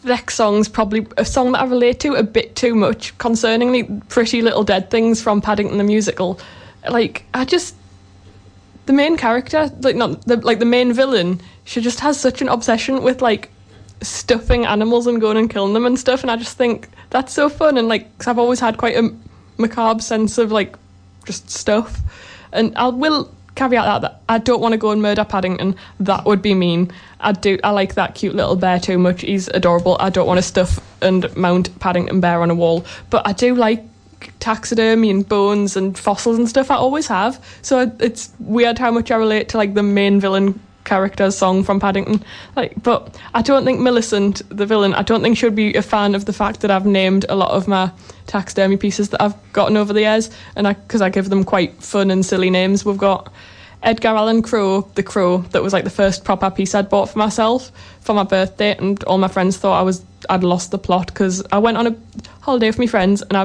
next song's probably a song that I relate to a bit too much, concerningly. Pretty Little Dead Things from Paddington the Musical. Like, the main character, the main villain, she just has such an obsession with, like, stuffing animals and going and killing them and stuff, and I just think that's so fun. And, like, 'cause I've always had quite a macabre sense of, like, just stuff. And I will caveat that I don't want to go and murder Paddington. That would be mean. I like that cute little bear too much. He's adorable. I don't want to stuff and mount Paddington Bear on a wall. But I do like taxidermy and bones and fossils and stuff. I always have. So it's weird how much I relate to, like, the main villain character's song from Paddington. Like, but I don't think Millicent, the villain, I don't think she'd be a fan of the fact that I've named a lot of my taxidermy pieces that I've gotten over the years, and because I give them quite fun and silly names. We've got Edgar Allan Crow, the crow, that was like the first proper piece I'd bought for myself for my birthday, and all my friends thought I'd lost the plot because I went on a holiday with my friends and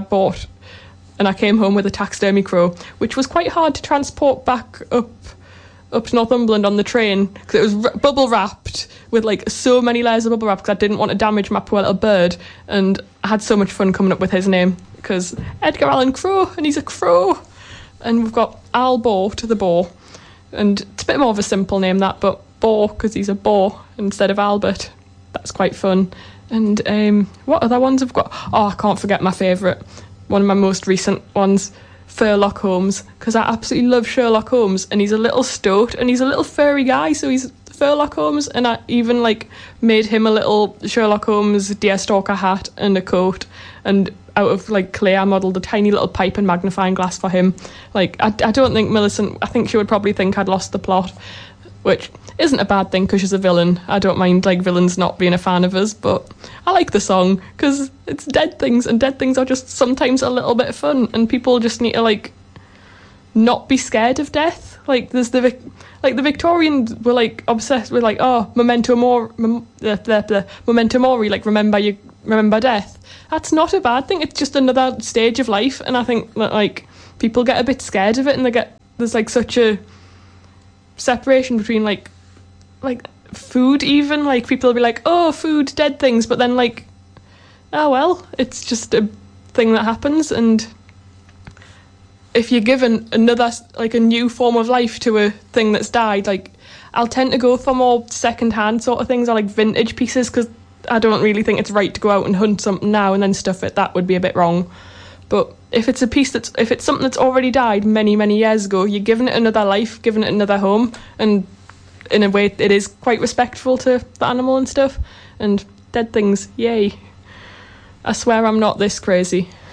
I came home with a taxidermy crow, which was quite hard to transport back up to Northumberland on the train because it was bubble wrapped with, like, so many layers of bubble wrap because I didn't want to damage my poor little bird. And I had so much fun coming up with his name because Edgar Allan Crow, and he's a crow. And we've got Al Boar, the boar, and it's a bit more of a simple name, that, but Boar because he's a boar instead of Albert. That's quite fun. And what other ones have got? Oh, I can't forget my favourite, one of my most recent ones, Sherlock Holmes, because I absolutely love Sherlock Holmes, and he's a little stoat and he's a little furry guy, so he's Sherlock Holmes. And I even, like, made him a little Sherlock Holmes deerstalker hat and a coat, and out of, like, clay I modelled a tiny little pipe and magnifying glass for him. Like, I don't think Millicent, I think she would probably think I'd lost the plot, which isn't a bad thing because she's a villain. I don't mind, like, villains not being a fan of us, but I like the song because it's dead things, and dead things are just sometimes a little bit fun, and people just need to, like, not be scared of death. Like, there's the Victorians were, like, obsessed with, like, oh, memento mori, like, remember death. That's not a bad thing. It's just another stage of life, and I think that, like, people get a bit scared of it, and there's, like, such a separation between, like food. Even, like, people will be like, oh, food, dead things, but then, like, oh well, it's just a thing that happens. And if you're given another, like, a new form of life to a thing that's died, like, I'll tend to go for more second-hand sort of things, or, like, vintage pieces, because I don't really think it's right to go out and hunt something now and then stuff it. That would be a bit wrong. But if it's if it's something that's already died many, many years ago, you're giving it another life, giving it another home, and in a way it is quite respectful to the animal and stuff. And dead things, yay. I swear I'm not this crazy.